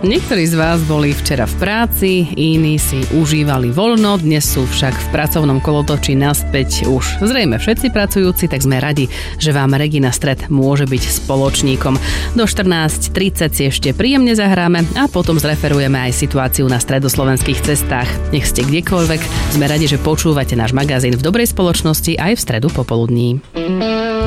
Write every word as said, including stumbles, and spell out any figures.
Niektorí z vás boli včera v práci, iní si užívali voľno, dnes sú však v pracovnom kolotočí naspäť už zrejme všetci pracujúci, tak sme radi, že vám Regina Stred môže byť spoločníkom. Do štrnásť tridsať si ešte príjemne zahráme a potom zreferujeme aj situáciu na stredoslovenských cestách. Nech ste kdekoľvek, sme radi, že počúvate náš magazín v dobrej spoločnosti aj v stredu popoludní.